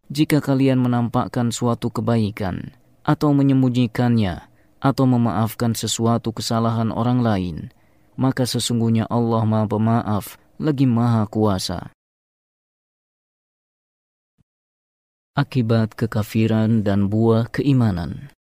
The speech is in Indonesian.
Jika kalian menampakkan suatu kebaikan, atau menyembunyikannya, atau memaafkan sesuatu kesalahan orang lain, maka sesungguhnya Allah Maha Pemaaf lagi Maha Kuasa. Akibat kekafiran dan buah keimanan.